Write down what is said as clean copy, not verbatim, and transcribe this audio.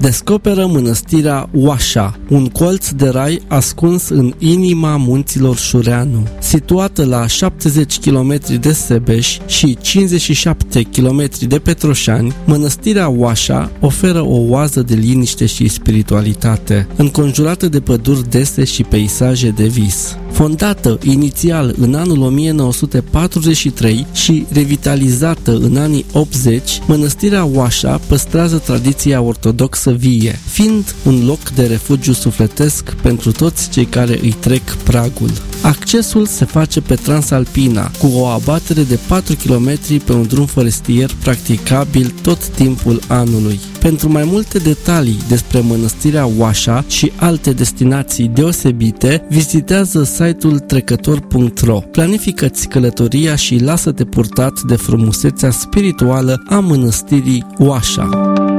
Descoperă mănăstirea Oașa, un colț de rai ascuns în inima munților Șureanu. Situată la 70 km de Sebeș și 57 km de Petroșani, mănăstirea Oașa oferă o oază de liniște și spiritualitate, înconjurată de păduri dese și peisaje de vis. Fondată inițial în anul 1943 și revitalizată în anii 80, mănăstirea Oașa păstrează tradiția ortodoxă vie, fiind un loc de refugiu sufletesc pentru toți cei care îi trec pragul. Accesul se face pe Transalpina, cu o abatere de 4 km pe un drum forestier practicabil tot timpul anului. Pentru mai multe detalii despre mănăstirea Oașa și alte destinații deosebite, vizitează site-ul trecător.ro. Planifică-ți călătoria și lasă-te purtat de frumusețea spirituală a mănăstirii Oașa.